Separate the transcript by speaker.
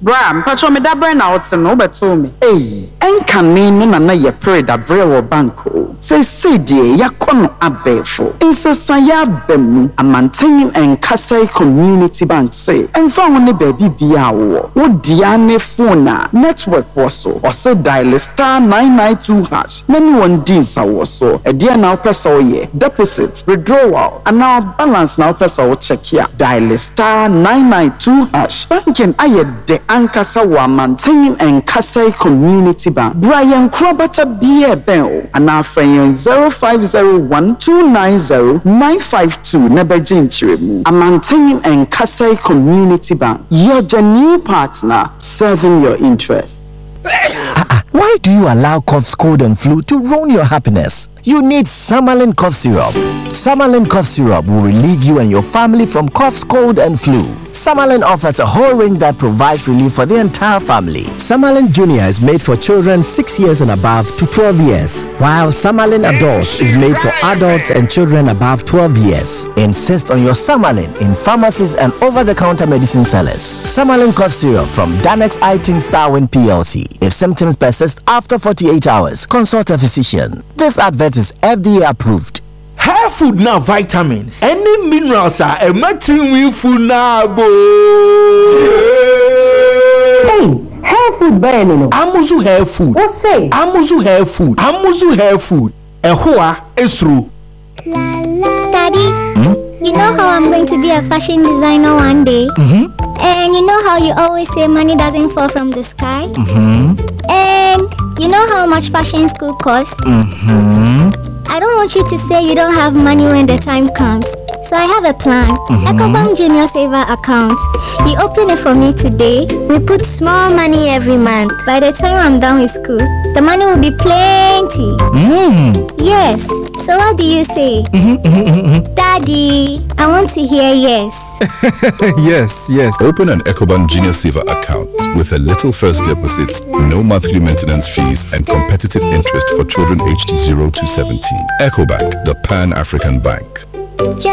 Speaker 1: Bram, pacho me da brain out no beto me.
Speaker 2: Hey, enkane no na ye pray da bre wo banko. Say die yakono abefo. Insesa ya bemu amanten enkasai community bank say. Emfa wo ne baby bia wo. Wo dia ne phone na network wo so. O say dial star 992 hash. Nani won din sa wo so. E dia na opesa wo ye. Deposit, withdrawal, and now balance na opesa wo check ya. Dial star 992 hash. Banking aye de ankasa wo amanten enkasai community bank. Brian Krobata bia ben and now 0501290952 Nebejin Chiremu. A maintaining and Kasai Community Bank. You're the new partner serving your interest.
Speaker 3: Why do you allow cough, cold, and flu to ruin your happiness? You need Samalin cough syrup. Samalin cough syrup will relieve you and your family from coughs, cold, and flu. Samalin offers a whole range that provides relief for the entire family. Samalin Junior is made for children 6 years and above to 12 years, while Samalin Adults is made for adults and children above 12 years. Insist on your Samalin in pharmacies and over-the-counter medicine sellers. Samalin cough syrup from Danex iTin Starwin PLC. If symptoms persist after 48 hours, consult a physician. This advert is FDA approved.
Speaker 4: Hair food now vitamins. Any minerals are a matching food now.
Speaker 5: Hey, hair food burn.
Speaker 4: Amuzu hair food.
Speaker 5: What say?
Speaker 4: Amuzu hair food. Amuzu hair food. Ehua esru.
Speaker 6: Daddy, you know how I'm going to be a fashion designer one day? And you know how you always say money doesn't fall from the sky? And you know how much fashion school costs? I don't want you to say you don't have money when the time comes. So I have a plan. EcoBank Junior Saver account. You open it for me today. We put small money every month. By the time I'm done with school, the money will be plenty. Yes. So what do you say? Daddy, I want to hear yes.
Speaker 7: Yes. Open an EcoBank Junior Saver account with a little first deposit, no monthly maintenance fees, and competitive interest for children aged 0 to 17. EcoBank, the Pan-African Bank.